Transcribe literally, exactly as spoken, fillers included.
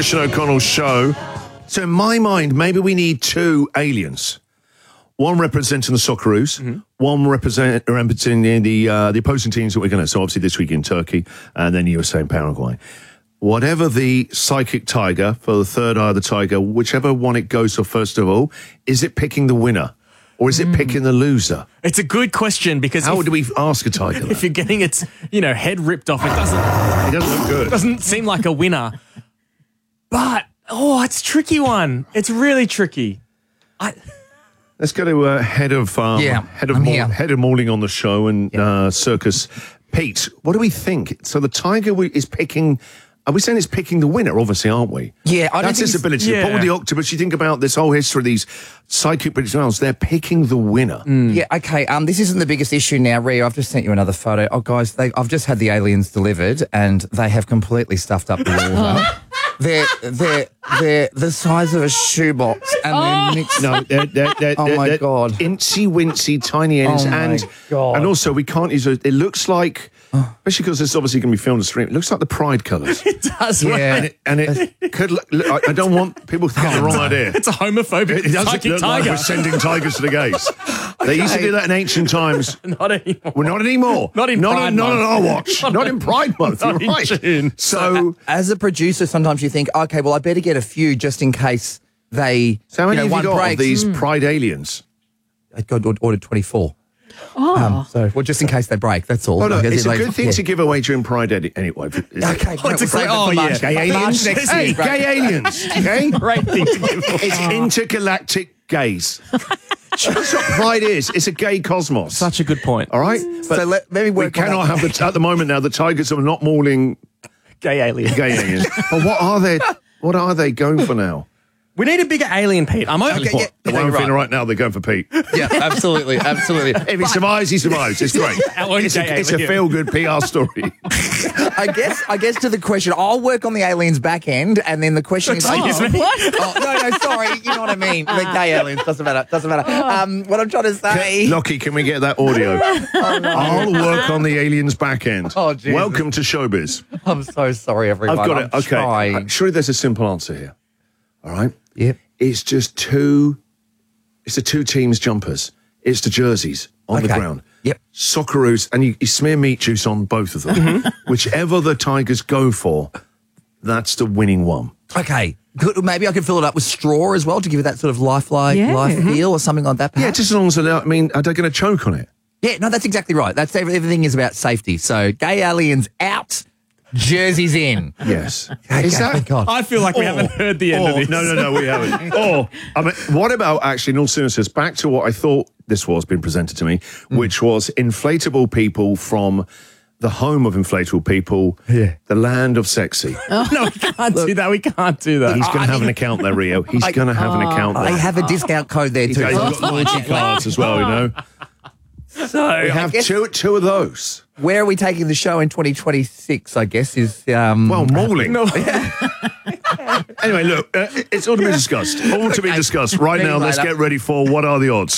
Christian O'Connell show. So in my mind, maybe we need two aliens. One representing the Socceroos, mm-hmm. one represent, representing the uh, the opposing teams that we're going to. So obviously this week in Turkey, and then U S A and Paraguay. Whatever the psychic tiger for the third eye of the tiger, whichever one it goes for first of all, is it picking the winner? Or is it mm. picking the loser? It's a good question because how if, do we ask a tiger that? If you're getting its, you know, head ripped off, it doesn't. It doesn't look good. It doesn't seem like a winner. But oh, it's a tricky one. It's really tricky. I. Let's go to uh, head of um, yeah, head of Maul- head of Mauling on the show and yeah. uh, Circus Pete. What do we think? So the tiger is picking. Are we saying it's picking the winner? Obviously, aren't we? Yeah, I don't that's think its ability. Yeah. Paul the octopus. You think about this whole history of these psychic British whales. They're picking the winner. Mm. Yeah. Okay. Um. This isn't the biggest issue now, Rio. I've just sent you another photo. Oh, guys, they, I've just had the aliens delivered, and they have completely stuffed up the water. They're they're they're the size of a shoebox, and Oh. they're mixed. No, they're, they're, they're, Oh, they're, my they're God. Incy wincy tiny aliens, Oh, my and God. and also we can't use it. It looks like, especially because it's obviously going to be filmed on stream. It looks like the Pride colours. It does, Yeah. right? And it, and it could look, look, I- I don't want people to get the wrong idea. It's a homophobic It doesn't psychic look like tiger. we're sending tigers to the gays. They used to do that in ancient times. Not anymore. Well, not anymore. Not in not, Pride not on Month. our watch. Not Not in- in Pride Month. not You're in right. June. So, As a producer, sometimes you think, okay, well, I better get a few just in case they. so how many you know, have you one got breaks. of these Pride aliens? I got ordered twenty-four. Oh. Um, so, well, just in case they break. That's all. Oh, no, Like, it's a like- good thing yeah. to give away during Pride edi- anyway. Is it? Okay, Oh, it's a great- oh, yeah. Gay aliens? next Hey, year, great. gay aliens. Okay? Great thing to give away. It's intergalactic gays. That's what Pride is. It's a gay cosmos. Such a good point. All right? But So let, let me we work on cannot that. have the, at the moment now, the tigers are not mauling Gay alien. gay aliens. But what are they, what are they going for now? We need a bigger alien, Pete. I'm open. Okay, What? yeah. The Yeah, one I'm you're feeling right. right now, they're going for Pete. Yeah, absolutely, absolutely. If he survives, he survives. It's great. Our own It's a, gay it's a alien. feel-good P R story. I guess I guess to the question, I'll work on the aliens back end, and then the question is, Excuse oh, me? oh, no, no, sorry, you know what I mean. The gay aliens doesn't matter, doesn't matter. Um, what I'm trying to say. Lockie, can we get that audio? I'll work on the aliens back end. Oh, Jesus. Welcome to showbiz. I'm so sorry, everyone. I've got I'm it. Okay. trying. Uh, Surely there's a simple answer here. All right? Yep. It's just two, it's the two teams' jumpers. It's the jerseys on the Okay. ground. Yep. Socceroos, and you, you smear meat juice on both of them. Mm-hmm. Whichever the Tigers go for, that's the winning one. Okay. Good. Maybe I could fill it up with straw as well to give it that sort of lifelike Yeah. life feel or something like that. Yeah, Perhaps? just as long as they're, I mean, are they going to choke on it? Yeah, no, that's exactly right. That's every- everything is about safety. So gay aliens out, jerseys in. Yes. Okay, Is that? thank God. I feel like we haven't heard the end Oh, of this. no, no, no, we haven't. Oh, I mean, what about actually, in all seriousness, back to what I thought this was being presented to me, Mm. which was inflatable people from the home of inflatable people, Yeah. the land of sexy. No, we can't do that. We can't do that. He's going to have an account there, Rio. He's I- going to have an account I there. have a discount code there He's too. got loyalty cards as well, you know. So We I have guess, two, two of those. where are we taking the show in twenty twenty-six, I guess, is... Um, Well, mauling. No. Anyway, look, uh, it's all to be discussed. All to be discussed. Right See you now, let's later. get ready for What Are the Odds?